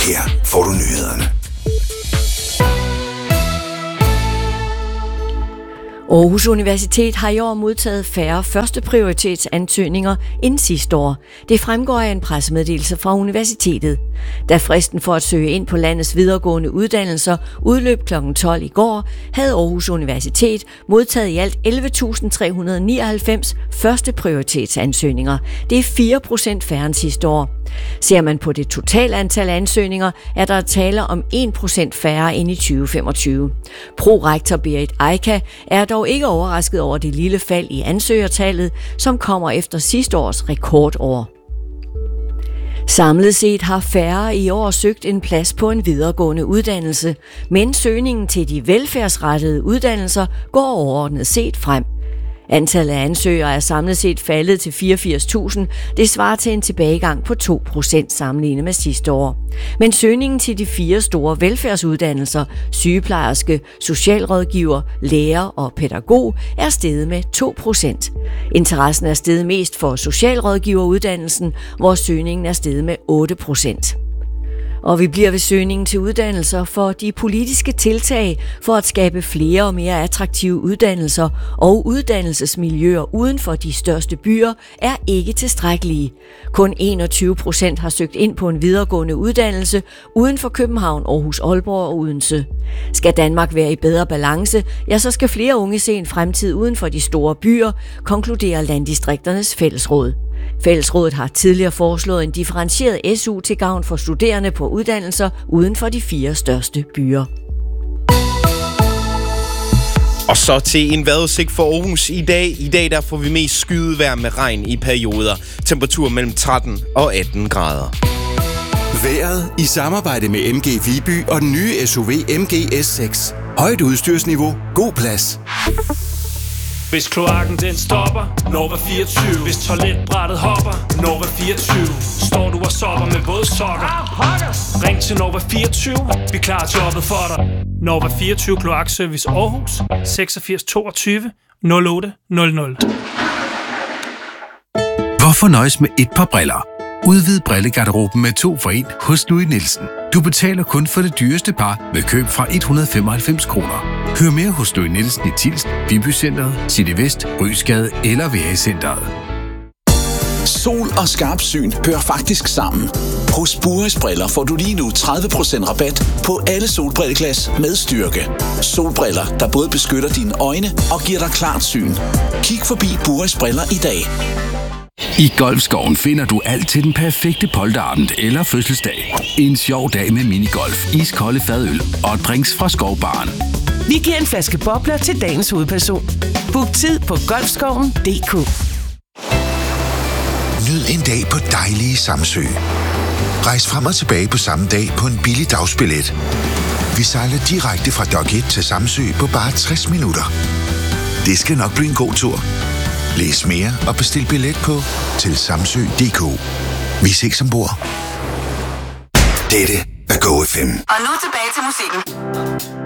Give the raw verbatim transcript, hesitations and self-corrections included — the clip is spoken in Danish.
Her får du nyhederne. Aarhus Universitet har i år modtaget færre førsteprioritetsansøgninger end sidste år. Det fremgår af en pressemeddelelse fra universitetet. Da fristen for at søge ind på landets videregående uddannelser udløb klokken tolv i går, havde Aarhus Universitet modtaget i alt elleve tusind tre hundrede nioghalvfems førsteprioritetsansøgninger. Det er fire procent færre end sidste år. Ser man på det totale antal ansøgninger, er der tale om en procent færre end i tyve femogtyve. Prorektor Berit Eika er dog ikke overrasket over det lille fald i ansøgertallet, som kommer efter sidste års rekordår. Samlet set har færre i år søgt en plads på en videregående uddannelse, men søgningen til de velfærdsrettede uddannelser går overordnet set frem. Antallet af ansøgere er samlet set faldet til fireogfirs tusind. Det svarer til en tilbagegang på to procent sammenlignet med sidste år. Men søgningen til de fire store velfærdsuddannelser, sygeplejerske, socialrådgiver, lærer og pædagog, er steget med to procent. Interessen er steget mest for socialrådgiveruddannelsen, hvor søgningen er steget med otte procent. Og vi bliver ved søgningen til uddannelser, for de politiske tiltag for at skabe flere og mere attraktive uddannelser og uddannelsesmiljøer uden for de største byer er ikke tilstrækkelige. Kun enogtyve procent har søgt ind på en videregående uddannelse uden for København, Aarhus, Aalborg og Odense. Skal Danmark være i bedre balance, ja, så skal flere unge se en fremtid uden for de store byer, konkluderer Landdistrikternes Fællesråd. Fællesrådet har tidligere foreslået en differentieret S U til gavn for studerende på uddannelser uden for de fire største byer. Og så til en vejrudsigt for Aarhus i dag. I dag der får vi mest skydevejr med regn i perioder. Temperatur mellem tretten og atten grader. Vejret i samarbejde med M G Viby og den nye S U V M G S seks. Højt udstyrsniveau, god plads. Hvis kloakken den stopper, Nova fireogtyve. Hvis toiletbrættet hopper, Nova fireogtyve. Står du og sopper med våde sokker, ring til Nova fireogtyve. Vi klarer jobbet for dig. Nova fireogtyve Kloakservice Aarhus seksogfirs toogtyve nul otte nul nul. Hvorfor nøjes med et par briller? Udvid brillegarderoben med to for en hos Louis Nielsen. Du betaler kun for det dyreste par med køb fra et hundrede og femoghalvfems kroner. Hør mere hos Louis Nielsen i Tilst, Vibycentret, City Vest, Rysgade eller V A-centret. Sol og skarp syn hører faktisk sammen. Hos Buris Briller får du lige nu tredive procent rabat på alle solbrilleglas med styrke. Solbriller, der både beskytter dine øjne og giver dig klart syn. Kig forbi Buris Briller i dag. I Golfskoven finder du alt til den perfekte polterabend eller fødselsdag. En sjov dag med minigolf, iskolde fadøl og drinks fra Skovbaren. Vi giver en flaske bobler til dagens hovedperson. Book tid på golfskoven punktum d k. Nyd en dag på dejlige Samsø. Rejs frem og tilbage på samme dag på en billig dagsbillet. Vi sejler direkte fra Dock et til Samsø på bare tres minutter. Det skal nok blive en god tur. Læs mere og bestil billet på til samsø punktum d k. Vi ses ombord. Dette er Go F M. Og nu tilbage til musikken.